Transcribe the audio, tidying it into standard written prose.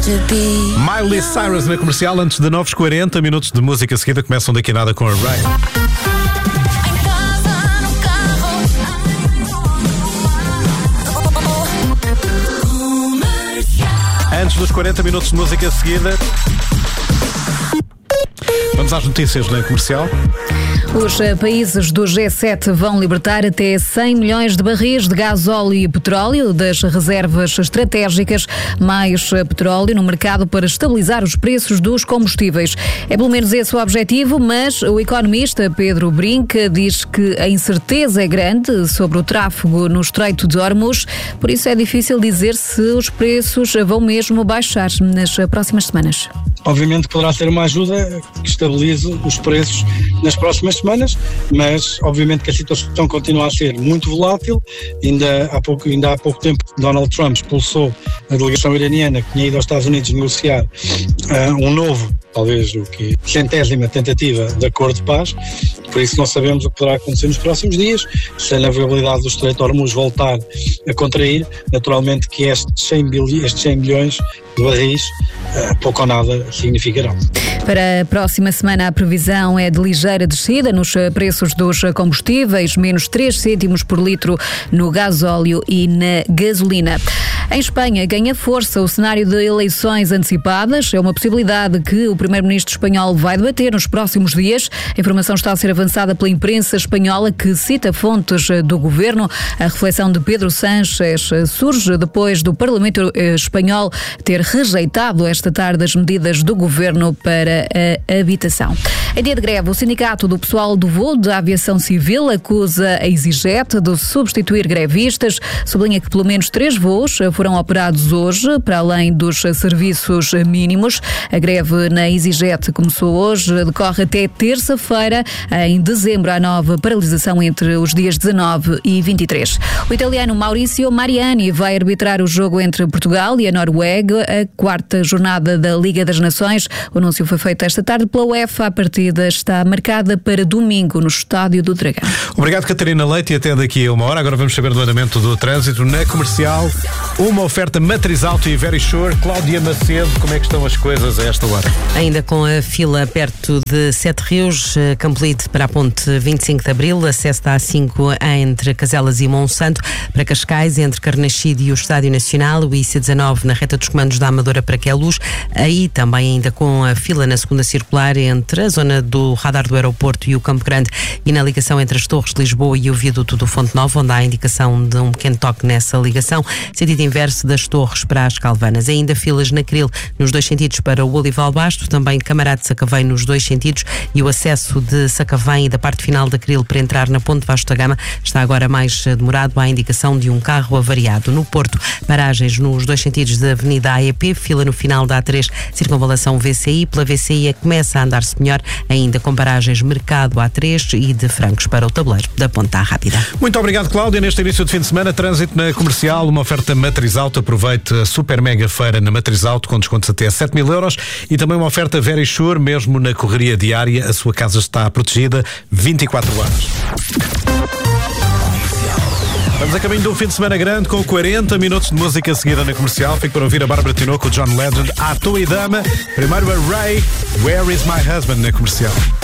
Miley Cyrus na Comercial, antes de novos 40 minutos de música seguida, começam daqui a nada com a Ray. Antes dos 40 minutos de música seguida, vamos às notícias na Comercial. Os países do G7 vão libertar até 100 milhões de barris de gás, óleo e petróleo das reservas estratégicas, mais petróleo no mercado para estabilizar os preços dos combustíveis. É pelo menos esse o objetivo, mas o economista Pedro Brinca diz que a incerteza é grande sobre o tráfego no Estreito de Hormuz, por isso é difícil dizer se os preços vão mesmo baixar nas próximas semanas. Obviamente poderá ser uma ajuda que estabilize os preços nas próximas semanas, mas obviamente que a situação continua a ser muito volátil. Ainda há pouco tempo Donald Trump expulsou a delegação iraniana que tinha ido aos Estados Unidos negociar um novo, talvez centésima tentativa de acordo de paz. Por isso não sabemos o que poderá acontecer nos próximos dias. Se a navegabilidade do Estreito de Hormuz voltar a contrair, naturalmente que estes 100 milhões de barris pouco ou nada significarão. Para a próxima semana a previsão é de ligeira descida nos preços dos combustíveis, menos 3 cêntimos por litro no gasóleo e na gasolina. Em Espanha ganha força o cenário de eleições antecipadas. É uma possibilidade que o primeiro-ministro espanhol vai debater nos próximos dias. A informação está a ser avançada pela imprensa espanhola, que cita fontes do governo. A reflexão de Pedro Sánchez surge depois do Parlamento espanhol ter rejeitado esta tarde as medidas do governo para a habitação. Em dia de greve, o sindicato do pessoal do voo da aviação civil acusa a EasyJet de substituir grevistas. Sublinha que pelo menos 3 voos foram operados hoje, para além dos serviços mínimos. A greve na EasyJet começou hoje, decorre até terça-feira. Em dezembro, há nova paralisação entre os dias 19 e 23. O italiano Maurizio Mariani vai arbitrar o jogo entre Portugal e a Noruega, a 4ª jornada da Liga das Nações. O anúncio foi feito esta tarde pela UEFA. A partida está marcada para domingo no Estádio do Dragão. Obrigado, Catarina Leite, e até daqui a 1 hora. Agora vamos saber do andamento do trânsito na Comercial. Uma oferta Matriz Auto e Very Sure. Cláudia Macedo, como é que estão as coisas a esta hora? Ainda com a fila perto de Sete Rios, Campolide para a ponte 25 de Abril, acesso da A5 entre Caselas e Monsanto, para Cascais, entre Carnaxide e o Estádio Nacional, o IC19 na reta dos comandos da Amadora para Queluz, aí também ainda com a fila na segunda circular entre a zona do radar do aeroporto e o Campo Grande, e na ligação entre as Torres de Lisboa e o viaduto do Fonte Nova, onde há a indicação de um pequeno toque nessa ligação, sentido inverso das Torres para as Calvanas. Ainda filas na Cril nos 2 sentidos para o Olival Basto, também Camarate de Sacavém nos 2 sentidos, e o acesso de Sacavém e da parte final da Cril para entrar na Ponte Vasco da Gama está agora mais demorado, à indicação de um carro avariado. No Porto, paragens nos 2 sentidos da Avenida AEP, fila no final da A3, circunvalação VCI. Pela VCI começa a andar-se melhor, ainda com paragens Mercado A3 e de Francos para o tabuleiro da Ponta Rápida. Muito obrigado, Cláudia. Neste início de fim de semana, trânsito na Comercial, uma oferta Matriz Auto. Aproveite a super mega feira na Matriz Auto, com descontos até 7.000 euros, e também uma oferta Very Sure. Mesmo na correria diária, a sua casa está protegida 24 horas. Vamos a caminho de um fim de semana grande, com 40 minutos de música seguida na Comercial. Fico para ouvir a Bárbara Tinoco, o John Legend, A Tua Dama. Primeiro a Ray, Where Is My Husband, na Comercial.